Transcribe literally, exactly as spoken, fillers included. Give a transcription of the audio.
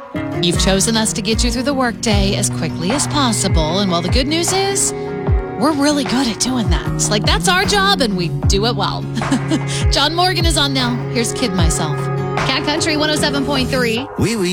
You've chosen us to get you through the workday as quickly as possible. And well, the good news is we're really good at doing that. It's like, that's our job, and we do it well. John Morgan is on now. Here's Kid Myself. Cat Country one oh seven point three. Oui, oui.